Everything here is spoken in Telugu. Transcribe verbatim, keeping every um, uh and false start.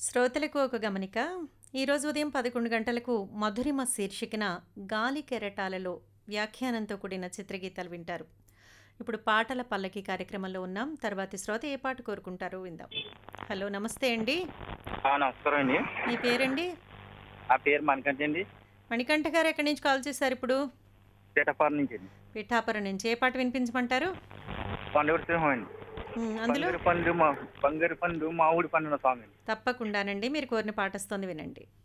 శ్రోతలకు ఒక గమనిక. ఈరోజు ఉదయం పదకొండు గంటలకు 'మధురిమ' శీర్షికన 'గాలి కెరటాలలో' వ్యాఖ్యానంతో కూడిన చిత్రగీతాలు వింటారు. ఇప్పుడు పాటల పల్లకి కార్యక్రమంలో ఉన్నాం. తర్వాతి శ్రోత ఏ పాట కోరుకుంటారో విందాం. హలో, నమస్తే అండి. ఆ! నమస్కారం అండి. మీ పేరండి? నా పేరు మణికంఠ అండి. మణికంఠ గారు ఎక్కడి నుంచి కాల్ చేశారు ఇప్పుడు? పిఠాపురం నుంచి అండి. పిఠాపురం నుంచి. ఏ పాట వినిపించమంటారు? కొండవీటి సింహం అండి. ఉమ్, అందులో బంగారు పండు మా బంగారు పండు మామిడి పండు అన్న సాంగ్ అండి. తప్పకుండానండి, మీరు కోరిన పాట వస్తుంది, వినండి.